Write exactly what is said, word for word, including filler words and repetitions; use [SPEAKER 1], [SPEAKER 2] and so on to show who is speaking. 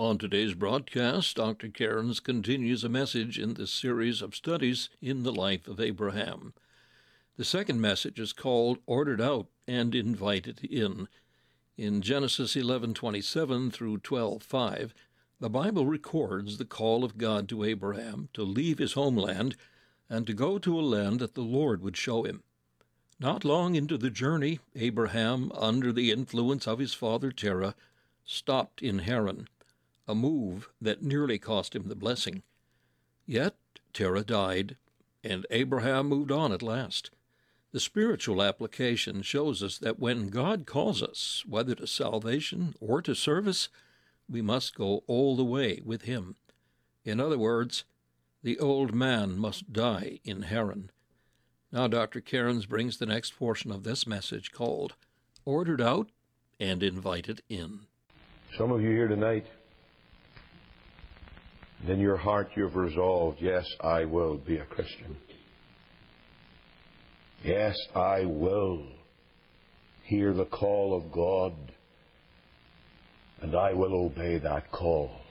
[SPEAKER 1] On today's broadcast, Doctor Cairns continues a message in this series of studies in the life of Abraham. The second message is called Ordered Out and Invited In. In Genesis eleven twenty-seven through twelve five, the Bible records the call of God to Abraham to leave his homeland and to go to a land that the Lord would show him. Not long into the journey, Abraham, under the influence of his father Terah, stopped in Haran, a move that nearly cost him the blessing. Yet Terah died, and Abraham moved on at last. The spiritual application shows us that when God calls us, whether to salvation or to service, we must go all the way with him. In other words, the old man must die in Haran. Now Doctor Cairns brings the next portion of this message called Ordered Out and Invited In.
[SPEAKER 2] Some of you here tonight, in your heart you've resolved, yes, I will be a Christian. Yes, I will hear the call of God, and I will obey that call.